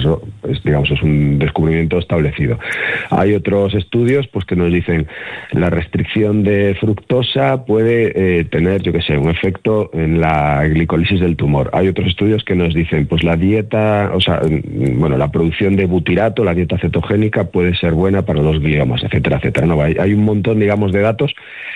eso es un descubrimiento establecido. Hay otros estudios pues que nos dicen la restricción de fructosa puede tener, un efecto en la glicólisis del tumor. Hay otros estudios que nos dicen pues la dieta, la producción de butirato, la dieta cetogénica puede ser buena para los gliomas, etcétera, etcétera. No, hay un montón, digamos, de datos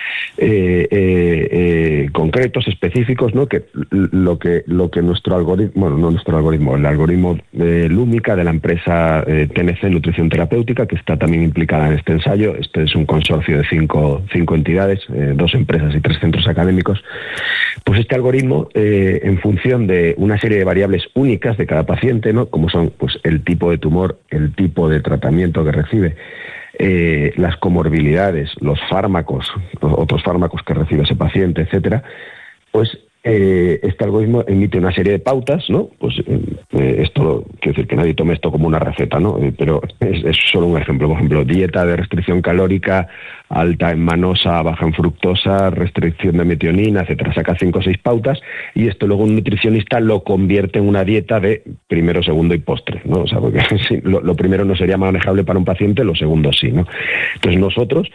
concretos, específicos, ¿no? Que lo que nuestro algoritmo, el algoritmo Lúmica de la empresa TNC Nutrición Terapéutica, que está también implicada en este ensayo. Este es un consorcio de cinco entidades, 2 empresas y 3 centros académicos. Pues este algoritmo, en función de una serie de variables únicas de cada paciente, ¿no? Como son pues el tipo de tumor, el tipo de tratamiento que recibe, las comorbilidades, los fármacos, los otros fármacos que recibe ese paciente, etcétera, pues este algoritmo emite una serie de pautas, ¿no? Pues esto quiero decir que nadie tome esto como una receta, ¿no? Pero es solo un ejemplo. Por ejemplo, dieta de restricción calórica, alta en manosa, baja en fructosa, restricción de metionina, etcétera. Saca 5 o 6 pautas y esto luego un nutricionista lo convierte en una dieta de primero, segundo y postre, ¿no? O sea, porque sí, lo primero no sería manejable para un paciente, lo segundo sí, ¿no? Entonces nosotros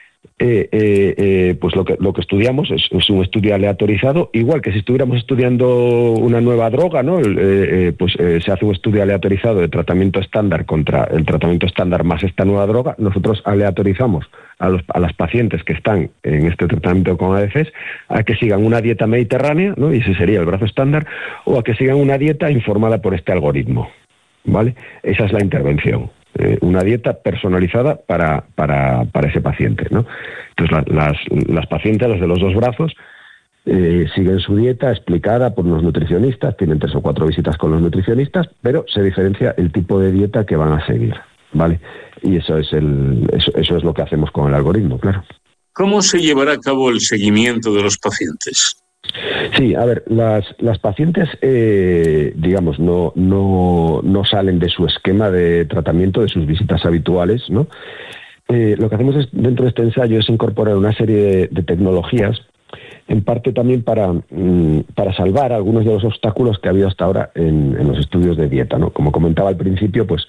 pues lo que estudiamos es un estudio aleatorizado, igual que si estuviéramos estudiando una nueva droga, ¿no? Se hace un estudio aleatorizado de tratamiento estándar contra el tratamiento estándar más esta nueva droga. Nosotros aleatorizamos a las pacientes que están en este tratamiento con ADCs a que sigan una dieta mediterránea, ¿no? Y ese sería el brazo estándar, o a que sigan una dieta informada por este algoritmo, ¿vale? Esa es la intervención. Una dieta personalizada para ese paciente, ¿no? Entonces las pacientes, las de los 2 brazos, siguen su dieta explicada por los nutricionistas, tienen 3 o 4 visitas con los nutricionistas, pero se diferencia el tipo de dieta que van a seguir, ¿vale? Y eso es lo que hacemos con el algoritmo, claro. ¿Cómo se llevará a cabo el seguimiento de los pacientes? Sí, a ver, las pacientes, no salen de su esquema de tratamiento, de sus visitas habituales, ¿no? Lo que hacemos dentro de este ensayo es incorporar una serie de tecnologías, en parte también para salvar algunos de los obstáculos que ha habido hasta ahora en los estudios de dieta, ¿no? Como comentaba al principio, pues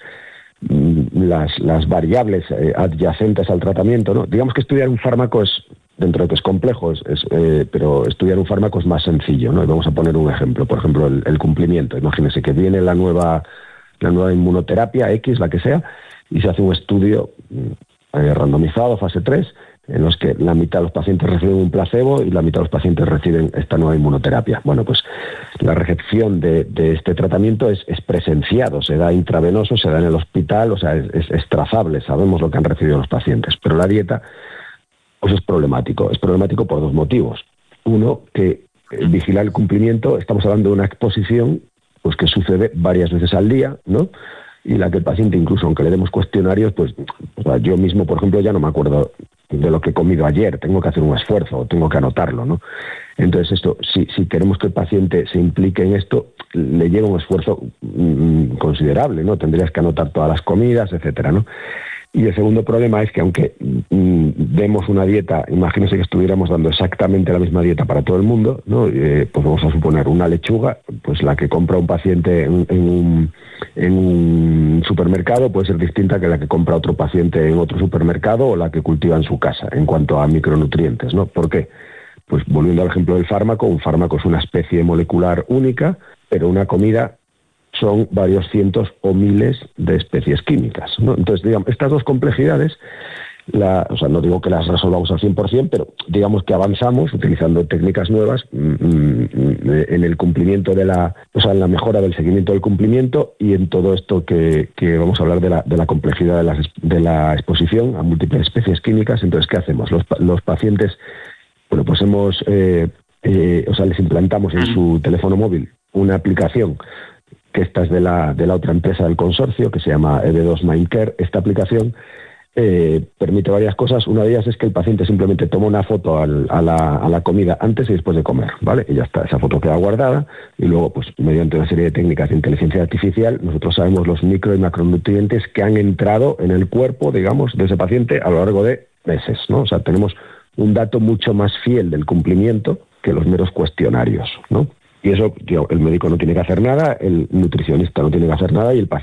las variables adyacentes al tratamiento, ¿no? Digamos que estudiar un fármaco es, dentro de que es complejo, pero estudiar un fármaco es más sencillo, ¿no? Y vamos a poner un ejemplo, por ejemplo, el cumplimiento. Imagínense que viene la nueva inmunoterapia X, la que sea, y se hace un estudio randomizado, fase 3, en los que la mitad de los pacientes reciben un placebo y la mitad de los pacientes reciben esta nueva inmunoterapia. Bueno, pues la recepción de este tratamiento es presenciado, se da intravenoso, se da en el hospital, o sea, es trazable, sabemos lo que han recibido los pacientes, pero la dieta pues es problemático. Es problemático por 2 motivos. Uno, que vigilar el cumplimiento, estamos hablando de una exposición pues que sucede varias veces al día, ¿no? Y la que el paciente, incluso aunque le demos cuestionarios, pues yo mismo, por ejemplo, ya no me acuerdo de lo que he comido ayer, tengo que hacer un esfuerzo, tengo que anotarlo, ¿no? Entonces esto, si queremos que el paciente se implique en esto, le lleva un esfuerzo considerable, ¿no? Tendrías que anotar todas las comidas, etcétera, ¿no? Y el segundo problema es que aunque demos una dieta, imagínense que estuviéramos dando exactamente la misma dieta para todo el mundo, ¿no? Pues vamos a suponer una lechuga, pues la que compra un paciente en un supermercado puede ser distinta que la que compra otro paciente en otro supermercado o la que cultiva en su casa, en cuanto a micronutrientes, ¿no? ¿Por qué? Pues volviendo al ejemplo del fármaco, un fármaco es una especie molecular única, pero una comida son varios cientos o miles de especies químicas, ¿no? Entonces, digamos, estas 2 complejidades, no digo que las resolvamos al 100%, pero digamos que avanzamos utilizando técnicas nuevas en el cumplimiento en la mejora del seguimiento del cumplimiento y en todo esto que vamos a hablar de la complejidad de la exposición a múltiples especies químicas. Entonces, ¿qué hacemos? Los pacientes, bueno, pues les implantamos en su teléfono móvil una aplicación que esta es de la otra empresa del consorcio, que se llama EB2 Mindcare. Esta aplicación permite varias cosas. Una de ellas es que el paciente simplemente toma una foto a la comida antes y después de comer, ¿vale? Y ya está, esa foto queda guardada y luego, pues mediante una serie de técnicas de inteligencia artificial, nosotros sabemos los micro y macronutrientes que han entrado en el cuerpo, digamos, de ese paciente a lo largo de meses, ¿no? O sea, tenemos un dato mucho más fiel del cumplimiento que los meros cuestionarios, ¿no? Y eso, el médico no tiene que hacer nada, el nutricionista no tiene que hacer nada y el paciente